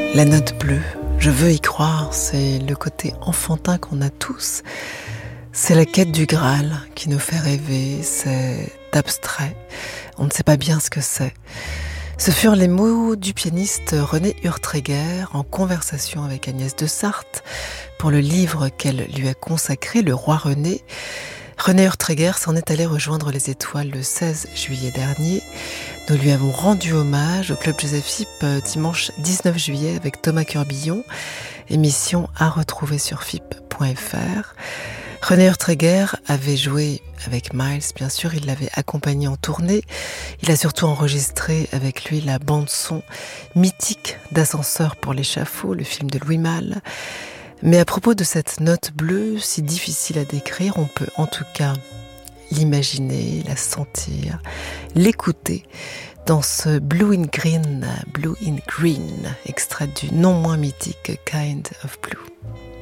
La note bleue, je veux y croire, c'est le côté enfantin qu'on a tous. C'est la quête du Graal qui nous fait rêver, c'est abstrait, on ne sait pas bien ce que c'est. Ce furent les mots du pianiste René Urtreger en conversation avec Agnès de Sarthe pour le livre qu'elle lui a consacré, Le Roi René. René Urtreger s'en est allé rejoindre les étoiles le 16 juillet dernier. Nous lui avons rendu hommage au Club Joseph Fipp dimanche 19 juillet avec Thomas Curbillon, émission à retrouver sur fipp.fr. René Urtreger avait joué avec Miles, bien sûr, il l'avait accompagné en tournée. Il a surtout enregistré avec lui la bande-son mythique d'Ascenseur pour l'échafaud, le film de Louis Malle. Mais à propos de cette note bleue, si difficile à décrire, on peut en tout cas l'imaginer, la sentir, l'écouter dans ce Blue in Green, extrait du non moins mythique Kind of Blue.